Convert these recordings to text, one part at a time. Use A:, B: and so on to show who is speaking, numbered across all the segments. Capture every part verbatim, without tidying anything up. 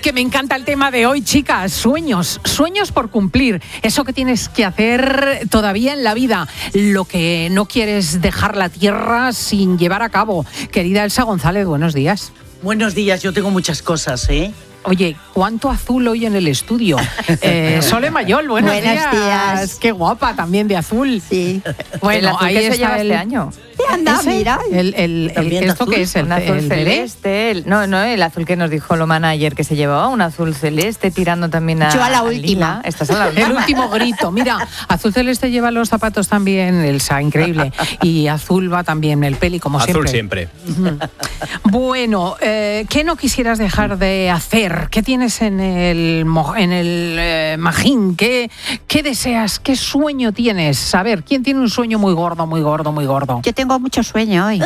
A: que me encanta el tema de hoy, chicas. Sueños, sueños por cumplir. Eso que tienes que hacer todavía en la vida. Lo que no quieres dejar la tierra sin llevar a cabo. Querida Elsa González, buenos días.
B: Buenos días, yo tengo muchas cosas, ¿eh?
A: Oye, ¿cuánto azul hoy en el estudio? Eh, Sole Mayol, buenos,
C: buenos
A: días.
C: días.
A: Qué guapa también de azul.
C: Sí.
A: Bueno,
D: el azul
A: ahí
D: que
A: está
D: se lleva
A: el...
D: este año.
C: Sí, anda,
A: ¿Ese?
C: mira.
A: El, el, el, ¿Esto
B: azul?
A: qué es? El,
D: Un azul
A: el bebé?
D: celeste. El, no, no, el azul que nos dijo Lomana ayer que se llevaba, un azul celeste tirando también a.
C: Yo a la
D: a
C: última.
D: lila. Estás a la última.
A: El último grito. Mira, azul celeste lleva los zapatos también, Elsa, increíble. Y azul va también el peli, como
E: Azul
A: siempre.
E: siempre.
A: Bueno, eh, ¿qué no quisieras dejar de hacer? ¿Qué tienes en el, mo- en el eh, magín? ¿Qué, ¿Qué deseas? ¿Qué sueño tienes? A ver, ¿quién tiene un sueño muy gordo, muy gordo, muy gordo?
C: Yo tengo mucho sueño hoy.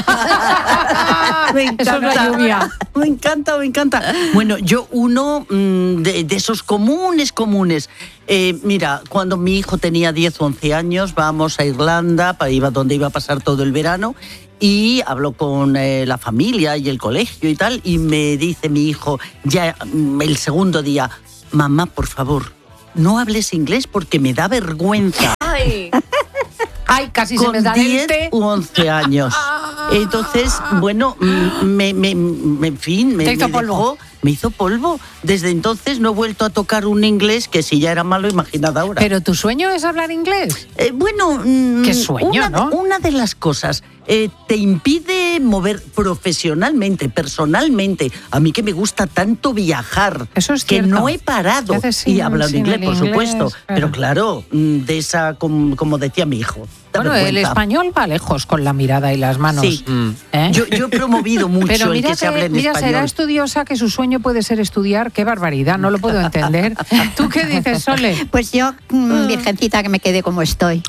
B: Me
A: Eso es la lluvia.
B: Me encanta, me encanta. Bueno, yo uno mmm, de, de esos comunes, comunes. Eh, mira, cuando mi hijo tenía diez o once años, vamos a Irlanda, para iba donde iba a pasar todo el verano, y habló con eh, la familia y el colegio y tal, y me dice mi hijo, ya mm, el segundo día, mamá, por favor, no hables inglés porque me da vergüenza.
D: Ay.
A: Ay, casi se me
B: Con
A: da el
B: diez
A: té.
B: u once años. Entonces, bueno, mm, me, me, me- en fin, me,
A: Te hizo
B: me
A: polvo.
B: dejó- me hizo polvo. Desde entonces no he vuelto a tocar un inglés que si ya era malo, imaginad ahora.
A: ¿Pero tu sueño es hablar inglés?
B: Eh, bueno, mm,
A: Qué sueño,
B: una,
A: ¿no?
B: una de las cosas eh, te impide mover profesionalmente, personalmente. A mí que me gusta tanto viajar,
A: Eso es
B: que
A: cierto.
B: no he parado
A: ¿Qué haces sin-
B: y hablando
A: sin
B: inglés,
A: el
B: por
A: inglés?
B: supuesto.
A: Claro.
B: Pero claro, mm, de esa, como, como decía mi hijo. da
A: Bueno, el
B: vergüenza.
A: español va lejos con la mirada y las manos.
B: Sí.
E: Mm.
A: ¿Eh?
B: Yo, yo he promovido mucho
A: Pero
B: el
A: mira,
B: que se hable en
A: mira será
B: español.
A: estudiosa que su sueño puede ser estudiar. Qué barbaridad, no lo puedo entender. ¿Tú qué dices, Sole?
C: Pues yo, mm, virgencita, que me quede como estoy.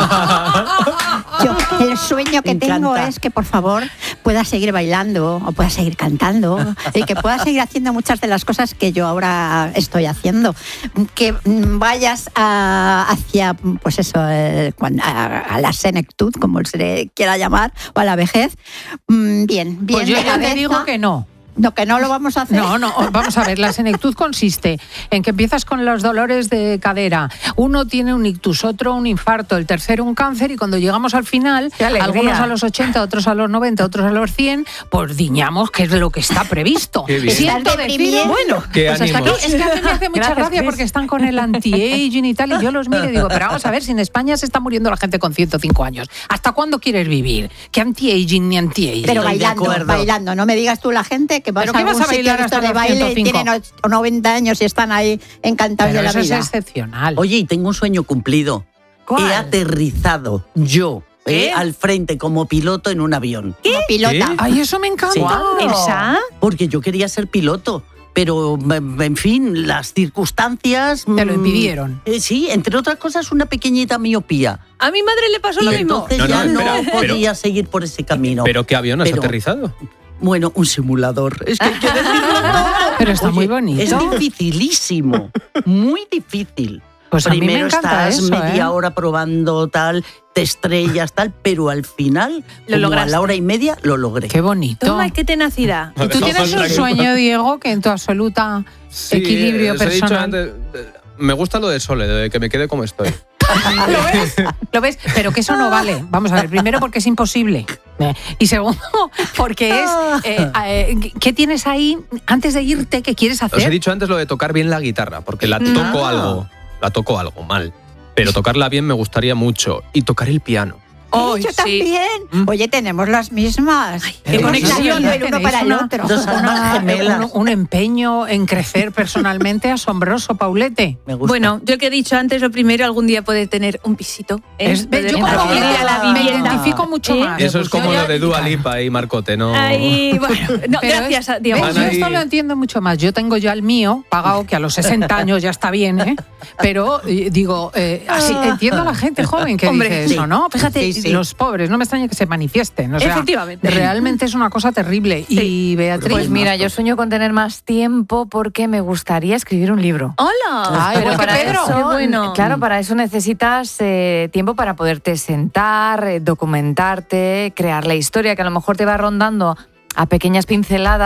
C: Yo, el sueño que
B: Me
C: tengo
B: encanta.
C: es que, por favor, pueda seguir bailando o pueda seguir cantando y que pueda seguir haciendo muchas de las cosas que yo ahora estoy haciendo. Que mm, vayas a- hacia, pues eso, eh, cuando- a, a la senectud, como se le quiera llamar, o a la vejez. Mm, Bien, bien.
A: Pues yo
C: de
A: ya te
C: cabeza.
A: digo que no.
C: No, que no lo vamos a hacer.
A: No, no, vamos a ver, la senectud consiste en que empiezas con los dolores de cadera. Uno tiene un ictus, otro un infarto, el tercero un cáncer y cuando llegamos al final,
D: ¡Qué alegría!
A: algunos a los ochenta, otros a los noventa, otros a los cien, pues diñamos que es lo que está previsto.
E: Qué bien.
A: Siento
C: Estás
A: decir,
C: deprimiendo.
A: bueno,
E: Qué
A: pues hasta aquí.
E: ánimos.
A: Es que a mí me hace mucha
D: Gracias,
A: gracia
D: Cris.
A: porque están con el anti-aging y tal y yo los miro y digo, pero vamos a ver, si en España se está muriendo la gente con ciento cinco años, ¿hasta cuándo quieres vivir? ¿Qué anti-aging ni anti-aging?
C: Pero
B: Estoy de
C: bailando,
B: acuerdo.
C: bailando. No me digas tú la gente que vas
A: ¿Pero
C: a
A: qué vas
C: algún
A: a bailar
C: sitio de
A: hasta
C: estos de
A: los
C: baile y
A: ciento cinco?
C: tienen och- noventa años y están ahí encantados
A: Pero
C: de la
A: eso
C: vida.
A: es excepcional.
B: Oye, y tengo un sueño cumplido.
D: ¿Cuál?
B: He aterrizado yo eh,
D: ¿Qué?
B: al frente como piloto en un avión.
C: Como pilota.
E: ¿Qué?
A: Ay, eso me encanta.
B: Sí.
D: ¿Elsa?
B: Porque yo quería ser piloto. Pero, en fin, las circunstancias...
A: Te lo
B: mm,
A: impidieron.
B: eh, sí, entre otras cosas, una pequeñita miopía.
D: A mi madre le pasó
B: Y
D: lo mismo.
B: entonces
E: No, no,
B: ya no,
E: espera, pero-
B: podía seguir por ese camino.
E: ¿Pero qué avión has
B: Pero-
E: aterrizado?
B: Bueno, un simulador. Es que hay que decirlo todo.
A: Pero está muy bonito.
B: Es dificilísimo. Muy difícil.
A: Pues a mí me
B: Primero
A: encanta
B: estás
A: eso,
B: media
A: ¿eh?
B: hora probando tal, te estrellas tal, pero al final,
D: Lo
B: como a
D: lograste.
B: la hora y media, lo logré.
A: Qué bonito.
D: Toma, qué tenacidad.
A: ¿Y tú tienes un sueño, Diego, que en tu absoluta
E: Sí,
A: equilibrio
E: os he dicho
A: personal?
E: antes, eh, me gusta lo de Sole, de que me quede como estoy.
A: ¿Lo ves? ¿Lo ves? Pero que eso no vale. Vamos a ver, primero porque es imposible. Eh, Y segundo, porque es... eh, eh, ¿Qué tienes ahí antes de irte que quieres
E: Os he
A: hacer?
E: dicho antes lo de tocar bien la guitarra, porque la toco
B: Ah.
E: algo, la toco algo mal. Pero tocarla bien me gustaría mucho. Y tocar el piano.
C: Oh,
D: Ay,
C: yo
D: sí.
C: también. Oye, tenemos las mismas.
A: Qué
C: Hemos
A: conexión,
C: nacido el uno
A: tenéis
C: para el
A: una-
C: otro.
B: Dos almas
A: Una-
B: gemelas.
A: un, un empeño en crecer personalmente asombroso, Paulete.
B: Me gusta.
F: Bueno, yo el que he dicho antes, lo primero, algún día poder tener un pisito. ¿eh?
A: Es-
F: Poder
A: yo con
F: entrar
A: Paulete
F: a la
A: me
F: vivienda.
A: identifico mucho
F: ¿Eh?
A: más.
E: Y eso es
A: Porque
E: como
A: yo
E: lo
A: ya-
E: de Dua Lipa y Marcote, ¿no?
F: Ay, bueno, no,
A: Pero
F: gracias
A: es-
F: a Dios.
A: ¿ves? Yo
E: Ana,
A: esto
E: y-
A: lo entiendo mucho más. Yo tengo ya el mío pagado, que a los sesenta años ya está bien, ¿eh? Pero eh, digo, eh, así entiendo a la gente joven que
F: Hombre,
A: dice
B: sí.
A: eso, ¿no? Fíjate,
B: Sí, sí.
A: los pobres, no me extraña que se manifiesten. O sea,
F: Efectivamente.
A: realmente es una cosa terrible. Y Beatriz.
D: Pues mira, yo sueño con tener más tiempo porque me gustaría escribir un libro.
F: ¡Hola!
A: Ay, igual que
D: para
A: Pedro.
D: eso,
F: Qué bueno.
D: claro, para eso necesitas eh, tiempo para poderte sentar, eh, documentarte, crear la historia que a lo mejor te va rondando a pequeñas pinceladas,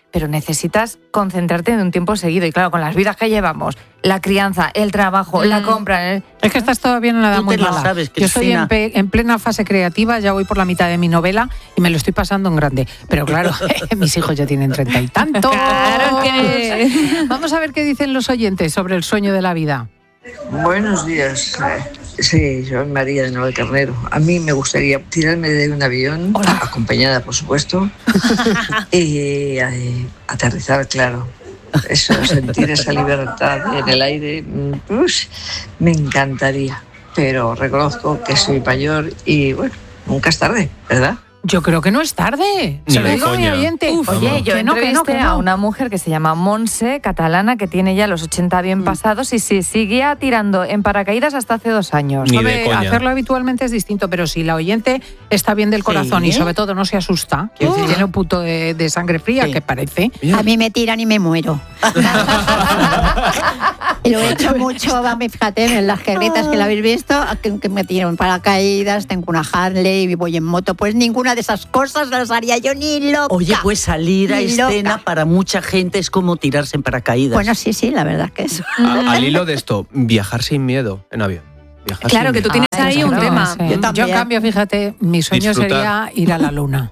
D: pero necesitas concentrarte en un tiempo seguido. Y claro, con las vidas que llevamos, la crianza, el trabajo, mm. la compra... El...
A: Es que estás todavía en una edad
B: Tú
A: muy
B: te lo
A: mala.
B: sabes,
A: Yo estoy en, pe- en plena fase creativa, ya voy por la mitad de mi novela y me lo estoy pasando en grande. Pero claro, mis hijos ya tienen treinta y tantos.
F: Claro que...
A: Vamos a ver qué dicen los oyentes sobre el sueño de la vida.
G: Buenos días. Sí, soy María de Navalcarnero. A mí me gustaría tirarme de un avión, Hola. acompañada por supuesto, y eh, aterrizar, claro. Eso, sentir esa libertad en el aire, uff, me encantaría. Pero reconozco que soy mayor y bueno, nunca es tarde, ¿verdad?
A: Yo creo que no es tarde.
E: Ni
A: Se lo
E: de
A: digo a mi
E: coña.
A: oyente.
D: Uf, oye, yo
A: que no, que no,
D: entrevisté
A: que no.
D: a una mujer que se llama Monse, catalana, que tiene ya los ochenta bien pasados y se seguía tirando en paracaídas hasta hace dos años.
E: Ni
A: Hombre,
E: de coña.
A: hacerlo habitualmente es distinto, pero si la oyente está bien del corazón
B: Sí.
A: y sobre todo no se asusta, que
B: Sí.
A: tiene un punto de, de sangre fría,
B: Sí.
A: que parece.
C: A mí me tiran y me muero. Y lo he hecho mucho, mami, fíjate, en las guerritas que la habéis visto, que, que me tiro en paracaídas, tengo una Harley y voy en moto. Pues ninguna de esas cosas las haría yo ni loca.
B: Oye, pues salir a
C: Ni
B: escena
C: loca.
B: para mucha gente es como tirarse en paracaídas.
C: Bueno, sí, sí, la verdad que eso.
E: A- al hilo de esto, viajar sin miedo en avión. Viajar
F: Claro
E: sin
F: que tú
E: miedo.
F: tienes ahí un
A: Claro,
F: tema.
A: sí.
C: Yo
A: Yo,
C: también.
A: en cambio, fíjate, mi sueño
E: Disfrutar.
A: sería ir a la luna.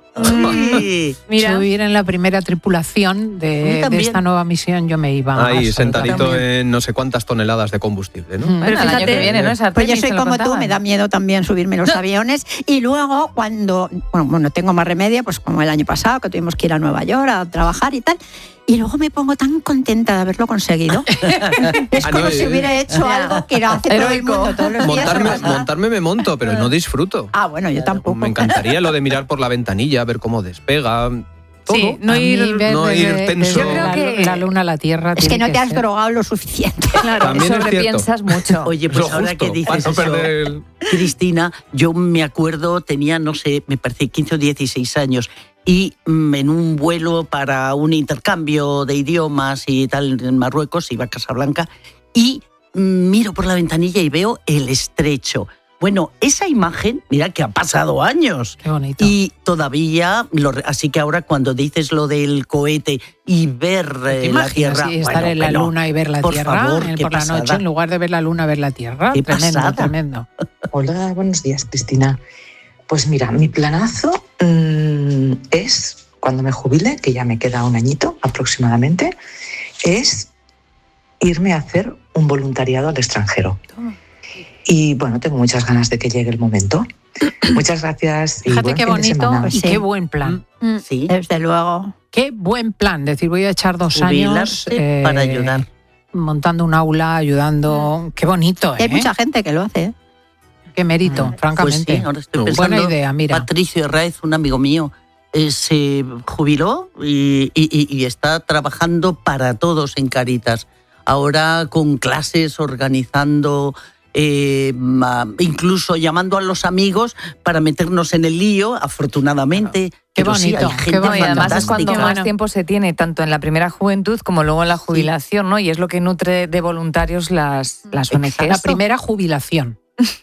B: Ay,
F: Mira.
A: Subir en la primera tripulación
B: A mí
A: de, de
B: también.
A: esta nueva misión, yo me iba.
E: Ahí,
A: absolutamente.
E: sentadito
B: También.
E: en no sé cuántas toneladas de combustible, ¿no?
A: Mm.
D: Bueno, el año
F: fíjate,
D: que viene, ¿no? Esa
C: Pues yo
D: tenis
C: soy
D: se lo
C: como tú,
D: contaban.
C: me da miedo también subirme los aviones. Y luego, cuando, bueno, bueno, tengo más remedio, pues como el año pasado, que tuvimos que ir a Nueva York a trabajar y tal. Y luego me pongo tan contenta de haberlo conseguido. Es
E: Ah,
C: como
E: no,
C: si
E: eh,
C: hubiera hecho
D: Ya.
C: algo que hace todo el
D: Heroico.
C: mundo todos los días.
E: Montarme,
C: ¿verdad?
E: montarme me monto, pero no disfruto.
C: Ah, bueno, yo tampoco.
E: Me encantaría lo de mirar por la ventanilla, ver cómo despega. Todo.
F: Sí, no
A: A mí
F: ir...
A: ver
E: no ir
A: desde-
E: tenso.
A: desde
E: Yo
D: creo
A: la,
D: que-
A: la luna a la tierra.
C: Es que
A: tiene
C: no te has
A: ser.
C: drogado lo suficiente.
D: Claro,
E: También es
D: sobrepiensas mucho.
B: Oye, pues
E: Lo
B: ahora
E: justo,
B: que dices
E: para no
B: eso,
E: perder el-
B: Cristina, yo me acuerdo, tenía, no sé, me parece quince o dieciséis años, y mm, en un vuelo para un intercambio de idiomas y tal en Marruecos, iba a Casablanca, y mm, miro por la ventanilla y veo el estrecho. Bueno, esa imagen, mira que ha pasado años.
A: Qué bonito.
B: Y todavía, lo, así que ahora cuando dices lo del cohete y ver
A: ¿Te
B: eh, la
A: imaginas,
B: Tierra...
A: sí, estar
B: bueno,
A: en la
B: bueno,
A: luna y ver la
B: por
A: Tierra
B: favor,
A: en-
B: qué
A: por la
B: pasada.
A: noche, en lugar de ver la luna, ver la Tierra?
B: Qué
A: Tremendo,
B: pasada.
A: tremendo.
H: Hola, buenos días, Cristina. Pues mira, mi planazo mmm, es, cuando me jubile, que ya me queda un añito aproximadamente, es irme a hacer un voluntariado al extranjero. Y bueno, tengo muchas ganas de que llegue el momento. Muchas gracias y
A: Fíjate
H: buen
A: qué
H: fin de
A: bonito
H: semana.
A: y
C: Sí.
A: qué buen plan.
C: Mm,
B: Sí.
C: Desde luego.
A: Qué buen plan. Decir, voy a echar dos años
B: Jubilarse para ayudar.
A: montando un aula, ayudando. Qué bonito,
C: Hay
A: ¿eh?
C: mucha gente que lo hace. ¿eh?
A: Qué mérito,
B: Pues
A: francamente.
B: sí, ahora estoy
E: Buena
B: pensando,
A: Buena idea, mira.
B: Patricio Herráez, un amigo mío, eh, se jubiló y, y- y- y está trabajando para todos en Caritas. Ahora con clases, organizando, eh, ma- incluso llamando a los amigos para meternos en el lío, afortunadamente.
A: Qué
B: Pero sí,
A: bonito,
B: hay
A: qué
B: gente
A: bonito.
D: Y además es cuando
B: fantástica.
D: más tiempo se tiene, tanto en la primera juventud como luego en la jubilación, ¿no? Y es lo que nutre de voluntarios las, las O N Ges.
A: La primera jubilación.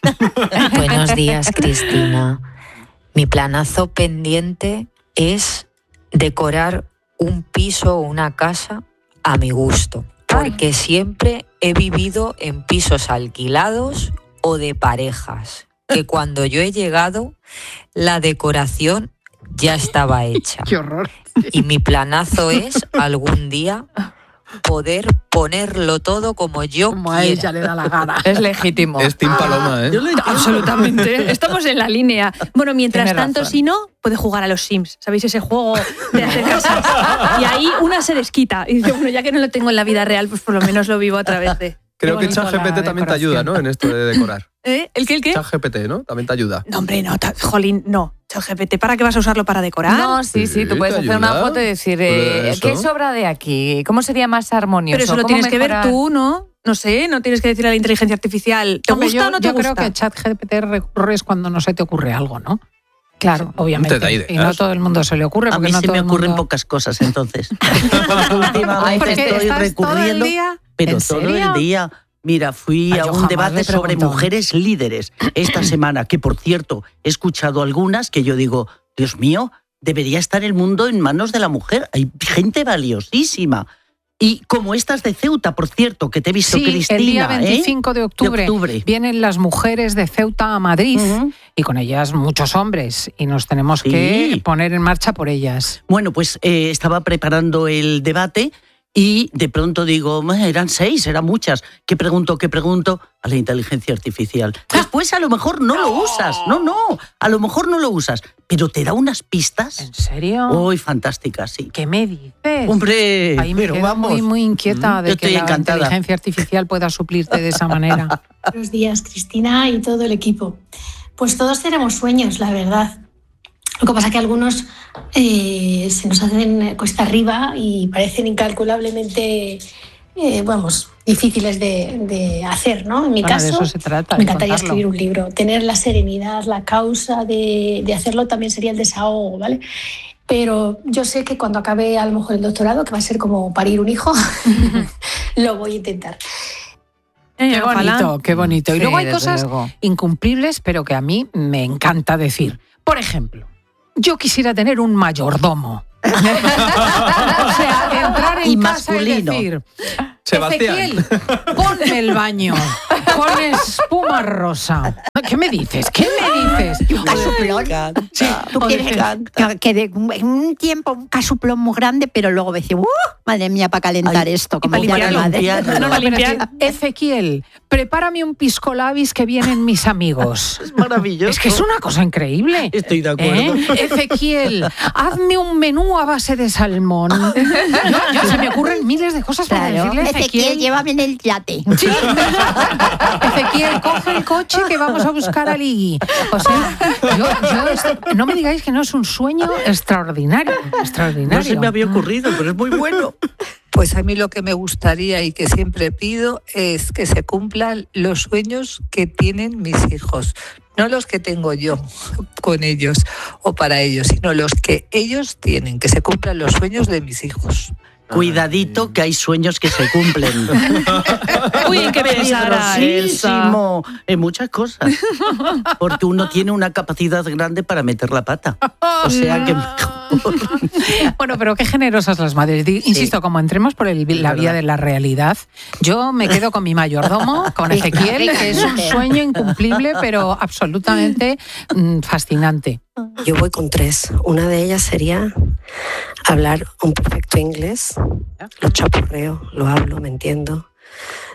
I: Buenos días, Cristina. Mi planazo pendiente es decorar un piso o una casa a mi gusto, porque siempre he vivido en pisos alquilados o de parejas, que cuando yo he llegado, la decoración ya estaba hecha.
A: Qué horror.
I: Y mi planazo es algún día poder ponerlo todo como yo
A: Como a
I: quiera.
A: ella le da la gana.
D: Es legítimo.
E: Es Team Paloma, ¿eh?
B: Yo lo entiendo.
F: Absolutamente. Estamos en la línea. Bueno, mientras
D: Tienes
F: tanto,
D: razón.
F: si no, puede jugar a los Sims. ¿Sabéis ese juego de hacer casas? Y ahí una se desquita. Y dice, bueno, ya que no lo tengo en la vida real, pues por lo menos lo vivo a través de...
E: Creo
A: Qué
E: que
A: bonito
E: ChatGPT
A: la
E: también te ayuda, ¿no? En esto de decorar.
F: ¿Eh? ¿El qué, el qué?
E: ChatGPT, ¿no? También te ayuda.
F: No, hombre, no. ta- Jolín, no. ChatGPT, ¿para qué vas a usarlo para decorar?
D: No, sí, sí,
E: Sí,
D: tú puedes
E: te
D: hacer una
E: ayuda.
D: foto y decir,
E: Pero
D: eh,
E: eso.
D: ¿qué sobra de aquí? ¿Cómo sería más armonioso?
F: Pero eso lo
D: ¿Cómo
F: tienes que ver
D: mejorar?
F: tú, ¿no? No sé, no tienes que decirle a la inteligencia artificial, ¿te
A: Hombre,
F: gusta
A: yo,
F: o no te
A: yo
F: gusta?
A: creo que ChatGPT recurres cuando no se te ocurre algo, ¿no? Claro, obviamente.
E: Te da ideas.
A: Y no a todo el mundo se le ocurre.
B: A
A: porque
B: mí
A: no
B: se
A: todo
B: me
A: el
B: ocurren
A: mundo...
B: pocas cosas, entonces. Últimamente
A: Porque
B: estoy
A: estás todo el
B: recurriendo,
A: día...
B: pero
A: ¿En
B: todo
A: serio?
B: el día. Mira, fui
A: Ay,
B: a
A: yo
B: un
A: jamás
B: debate
A: le
B: sobre
A: pregunto.
B: mujeres líderes esta semana, que por cierto, he escuchado algunas que yo digo, Dios mío, debería estar el mundo en manos de la mujer. Hay gente valiosísima. Y como estas de Ceuta, por cierto, que te he visto,
A: sí,
B: Cristina.
A: El día veinticinco
B: ¿eh?
A: de, octubre,
B: de octubre
A: vienen las mujeres de Ceuta a Madrid, uh-huh. y con ellas muchos hombres, y nos tenemos sí. que poner en marcha por ellas.
B: Bueno, pues eh, estaba preparando el debate y de pronto digo, eran seis, eran muchas. ¿Qué pregunto, qué pregunto? A la inteligencia artificial. Después a lo mejor no, no lo usas. No, no, a lo mejor no lo usas. Pero te da unas pistas.
A: ¿En serio?
B: Uy, fantásticas, sí.
A: ¿Qué me dices?
B: Hombre,
A: ahí me
B: pero
A: quedo
B: vamos.
A: muy, muy inquieta
B: mm,
A: de que la
B: encantada.
A: inteligencia artificial pueda suplirte de esa manera.
J: Buenos días, Cristina y todo el equipo. Pues todos tenemos sueños, la verdad. Lo que pasa es que algunos eh, se nos hacen cuesta arriba y parecen incalculablemente, eh, vamos, difíciles de, de hacer, ¿no? En mi
A: bueno,
J: caso,
A: de eso se trata,
J: me encantaría
A: contarlo.
J: escribir un libro. Tener la serenidad, la causa de, de hacerlo también sería el desahogo, ¿vale? Pero yo sé que cuando acabe a lo mejor el doctorado, que va a ser como parir un hijo, lo voy a intentar.
A: Qué bonito, qué bonito. Y
D: Sí,
A: luego hay
D: desde
A: cosas
D: luego.
A: incumplibles, pero que a mí me encanta decir. Por ejemplo, yo quisiera tener un mayordomo. O sea, entrar en
B: Y
A: casa
B: masculino.
A: y decir,
E: Sebastián.
A: Ezequiel, ponme el baño con espuma rosa. ¿Qué me dices? ¿Qué me dices?
C: Un casoplón.
B: Sí,
C: Tú
B: me
C: quieres
B: encanta.
C: que de en un tiempo un casoplón muy grande, pero luego decir, ¡uh! Madre mía, para calentar
B: Ay,
C: esto.
F: y
C: Como
F: para
C: decía mi
F: limpiarlo.
C: madre.
B: Limpiarlo.
F: No, no,
A: Pero
F: limpiar.
A: sí, Ezequiel, prepárame un pisco labis que vienen mis amigos.
B: Es maravilloso.
A: Es que es una cosa increíble.
B: Estoy de acuerdo.
A: ¿Eh? Ezequiel, hazme un menú a base de salmón. Yo, yo, se me ocurren miles de cosas para
C: Claro.
A: decirle a
C: Ezequiel,
A: Ezequiel.
C: llévame en el yate.
A: Sí. Ezequiel, coge el coche que vamos a buscar a Ligui. O sea, yo, yo esto- no me digáis que no es un sueño extraordinario. extraordinario.
B: No se me había ocurrido, pero es muy bueno.
K: Pues a mí lo que me gustaría y que siempre pido es que se cumplan los sueños que tienen mis hijos, no los que tengo yo con ellos o para ellos, sino los que ellos tienen, que se cumplan los sueños de mis hijos.
B: Cuidadito que hay sueños que se cumplen.
F: Uy, qué pesada, Elsa.
B: Peligrosísimo en muchas cosas. Porque uno tiene una capacidad grande para meter la pata. O sea que mejor.
A: Bueno, pero qué generosas las madres. Di- Insisto, como entremos por el- la vía de la realidad, yo me quedo con mi mayordomo, con Ezequiel, que es un sueño incumplible, pero absolutamente mm, fascinante.
L: Yo voy con tres. Una de ellas sería hablar un perfecto inglés. Lo chapurreo, lo hablo, me entiendo.